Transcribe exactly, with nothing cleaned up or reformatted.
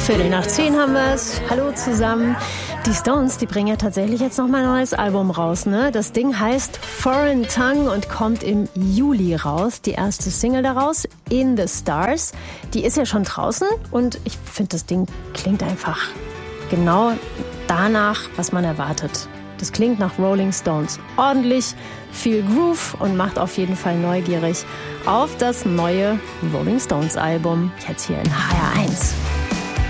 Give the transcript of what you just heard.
Viertel nach zehn haben wir es. Hallo zusammen. Die Stones, die bringen ja tatsächlich jetzt noch mal ein neues Album raus, ne? Das Ding heißt Foreign Tongue und kommt im Juli raus. Die erste Single daraus, In the Stars, die ist ja schon draußen und ich finde, das Ding klingt einfach genau danach, was man erwartet. Das klingt nach Rolling Stones. Ordentlich, viel Groove und macht auf jeden Fall neugierig auf das neue Rolling Stones Album. Jetzt hier in H R eins.